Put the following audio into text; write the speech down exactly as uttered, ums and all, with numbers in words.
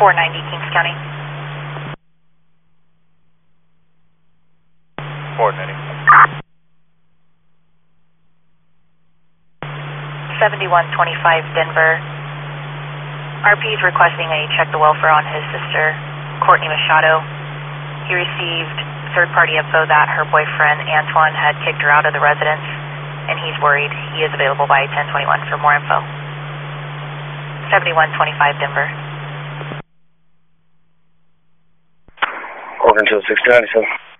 four ninety Kings County. four ninety. seventy-one twenty-five Denver. R P is requesting a check the welfare on his sister, Courtney Machado. He received third-party info that her boyfriend, Antoine, had kicked her out of the residence, and he's worried. He is available by ten twenty-one for more info. seventy-one twenty-five Denver. Oakland to sixty ninety-seven.